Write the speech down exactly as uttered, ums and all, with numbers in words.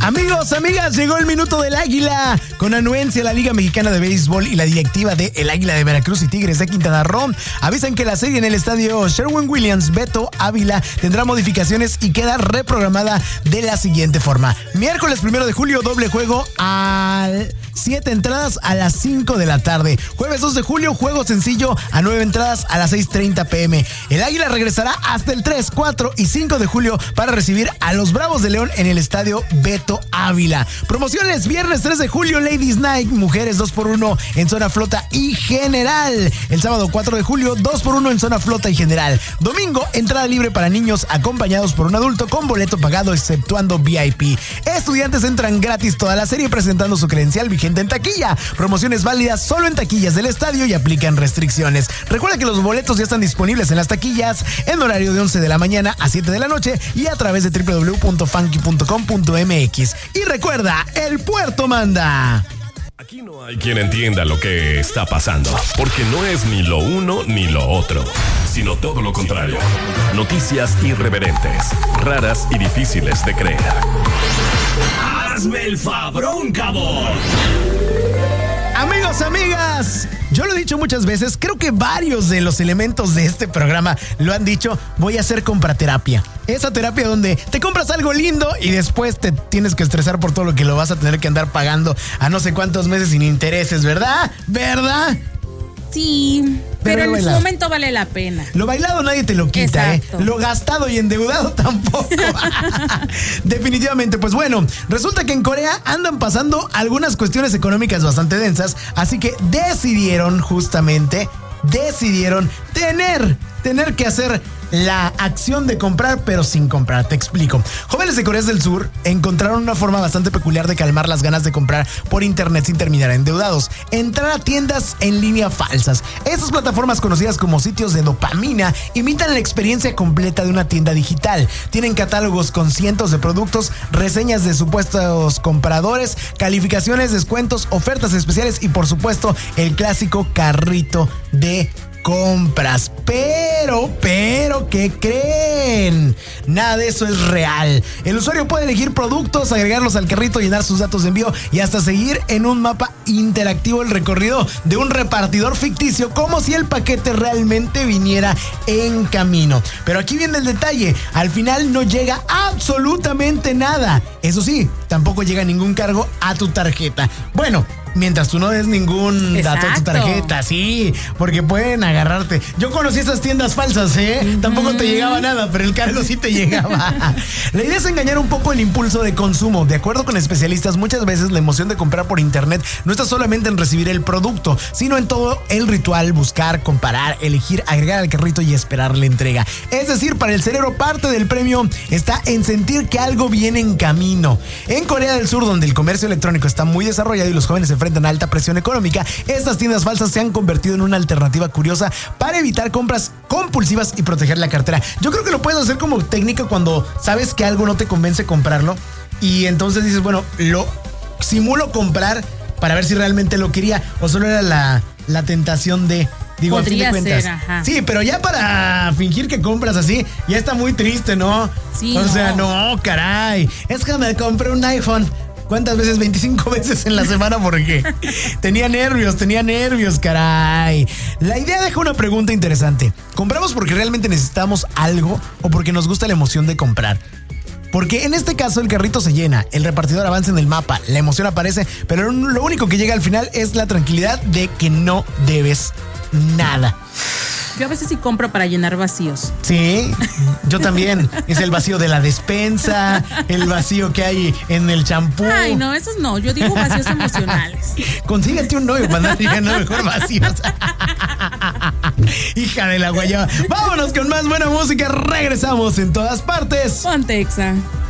Amigos, amigas, llegó el minuto del Águila. Con anuencia, la Liga Mexicana de Béisbol y la directiva de El Águila de Veracruz y Tigres de Quintana Roo avisan que la serie en el estadio Sherwin-Williams Beto Ávila tendrá modificaciones y queda reprogramada de la siguiente forma. Miércoles primero de julio, doble juego al siete entradas a las cinco de la tarde. Jueves dos de julio, juego sencillo a nueve entradas a las seis treinta pm. El Águila regresará hasta el tres, cuatro y cinco de julio para recibir a los Bravos de León en el estadio Beto Ávila. Promociones: viernes tres de julio, Ladies Night, mujeres dos por uno en zona flota y general. El sábado cuatro de julio, dos por uno en zona flota y general. Domingo, entrada libre para niños acompañados por un adulto con boleto pagado exceptuando V I P. Estudiantes entran gratis toda la serie presentando su credencial vigente en taquilla. Promociones válidas solo en taquillas del estadio y aplican restricciones. Recuerda que los boletos ya están disponibles en las taquillas en horario de once de la mañana a siete de la noche y a través de doble u doble u doble u punto funky punto com punto m x. Y recuerda, el puerto manda. Aquí no hay quien entienda lo que está pasando, porque no es ni lo uno ni lo otro, sino todo lo contrario. Noticias irreverentes, raras y difíciles de creer. ¡Hazme el fabrón, cabrón! Amigos, amigas, yo lo he dicho muchas veces, creo que varios de los elementos de este programa lo han dicho: voy a hacer compraterapia. Esa terapia donde te compras algo lindo y después te tienes que estresar por todo lo que lo vas a tener que andar pagando a no sé cuántos meses sin intereses, ¿verdad? ¿Verdad? Sí, pero, pero en su momento vale la pena. Lo bailado nadie te lo quita, Exacto. ¿eh? Lo gastado y endeudado tampoco. Definitivamente, pues bueno, resulta que en Corea andan pasando algunas cuestiones económicas bastante densas, así que decidieron justamente, decidieron tener, tener que hacer la acción de comprar, pero sin comprar. Te explico. Jóvenes de Corea del Sur encontraron una forma bastante peculiar de calmar las ganas de comprar por internet sin terminar endeudados: entrar a tiendas en línea falsas. Estas plataformas, conocidas como sitios de dopamina, imitan la experiencia completa de una tienda digital. Tienen catálogos con cientos de productos, reseñas de supuestos compradores, calificaciones, descuentos, ofertas especiales y, por supuesto, el clásico carrito de compras. Pero, pero, ¿qué creen? Nada de eso es real. El usuario puede elegir productos, agregarlos al carrito, llenar sus datos de envío y hasta seguir en un mapa interactivo el recorrido de un repartidor ficticio, como si el paquete realmente viniera en camino. Pero aquí viene el detalle: al final no llega absolutamente nada. Eso sí, tampoco llega ningún cargo a tu tarjeta. Bueno, mientras tú no des ningún Exacto. dato a tu tarjeta, sí, porque pueden agarrarte. Yo conocí esas tiendas falsas, ¿eh? Uh-huh. Tampoco te llegaba nada, pero el cargo sí te llegaba. La idea es engañar un poco el impulso de consumo. De acuerdo con especialistas, muchas veces la emoción de comprar por internet no está solamente en recibir el producto, sino en todo el ritual: buscar, comparar, elegir, agregar al carrito y esperar la entrega. Es decir, para el cerebro, parte del premio está en sentir que algo viene en camino. En Corea del Sur, donde el comercio electrónico está muy desarrollado y los jóvenes se enfrentan a alta presión económica, estas tiendas falsas se han convertido en una alternativa curiosa para evitar compras compulsivas y proteger la cartera. Yo creo que lo puedes hacer como técnica cuando sabes que algo no te convence comprarlo y entonces dices, bueno, lo simulo comprar para ver si realmente lo quería o solo era la, la tentación de... Digo, Podría a fin de cuentas. Ser, ajá. Sí, pero ya para fingir que compras así, ya está muy triste, ¿no? Sí, o no. sea, no, caray. Es que me compré un iPhone. ¿Cuántas veces? veinticinco veces en la semana, porque tenía nervios, tenía nervios, caray. La idea deja una pregunta interesante: ¿compramos porque realmente necesitamos algo o porque nos gusta la emoción de comprar? Porque en este caso el carrito se llena, el repartidor avanza en el mapa, la emoción aparece, pero lo único que llega al final es la tranquilidad de que no debes nada. Yo a veces sí compro para llenar vacíos. Sí, yo también. Es el vacío de la despensa, el vacío que hay en el champú. Ay, no, esos no. Yo digo vacíos emocionales. Consíguete un novio para andar llegando mejor vacíos. Hija de la guayaba. Vámonos con más buena música. Regresamos en todas partes. Ponte Exa.